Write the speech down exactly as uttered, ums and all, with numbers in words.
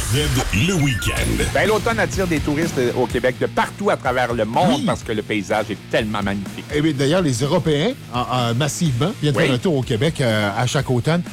le week-end. Ben, l'automne attire des touristes au Québec de partout à travers le monde Oui. parce que le paysage est tellement magnifique. Eh bien, d'ailleurs, les Européens, en- en- massivement, viennent Oui. faire un tour au Québec euh, à chaque automne.